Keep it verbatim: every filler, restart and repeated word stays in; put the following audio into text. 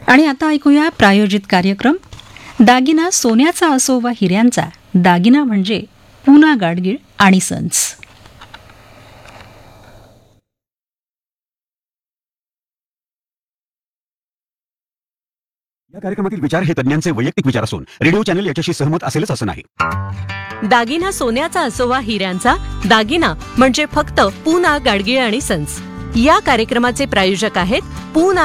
आणि आता ऐकूया प्रायोजित कार्यक्रम दागिना सोन्याचा असो वा हिऱ्यांचा, दागिना म्हणजे पूना गाडगीळ आणि सन्स. या कार्यक्रमातील विचार हे तज्ञांचे वैयक्तिक विचार असून रेडिओ चॅनल याच्याशी सहमत असेलच असं नाही. दागिना सोन्याचा असो वा हिऱ्यांचा, दागिना म्हणजे फक्त पूना गाडगीळ आणि सन्स. या कार्यक्रमाचे प्रायोजक आहेत पूना